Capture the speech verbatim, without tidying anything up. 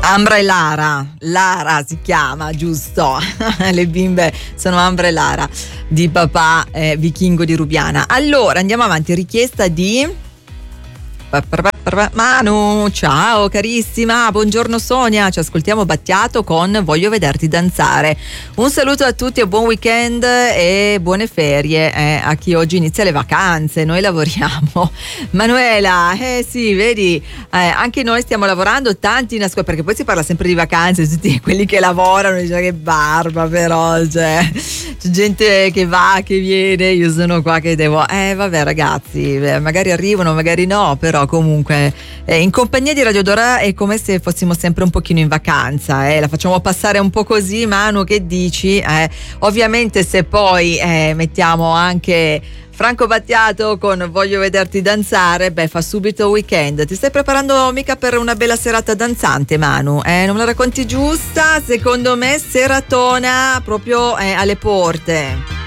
Ambra e Lara, Lara si chiama, giusto? Le bimbe sono Ambra e Lara di papà eh, vichingo di Rubiana. Allora andiamo avanti, richiesta di Manu, ciao carissima, buongiorno Sonia, ci ascoltiamo Battiato con Voglio vederti danzare. Un saluto a tutti e buon weekend e buone ferie eh, a chi oggi inizia le vacanze, noi lavoriamo. Manuela, eh sì, vedi, eh, anche noi stiamo lavorando, tanti in ascolto, perché poi si parla sempre di vacanze, tutti quelli che lavorano, dice che barba però, cioè, c'è gente che va, che viene, io sono qua che devo, eh vabbè ragazzi, magari arrivano, magari no, però comunque eh, in compagnia di Radio Dora è come se fossimo sempre un pochino in vacanza, eh, la facciamo passare un po' così. Manu, che dici? Eh, ovviamente se poi eh, mettiamo anche Franco Battiato con Voglio vederti danzare, beh, fa subito weekend. Ti stai preparando mica per una bella serata danzante, Manu? Eh, non me la racconti giusta? Secondo me seratona proprio eh, alle porte.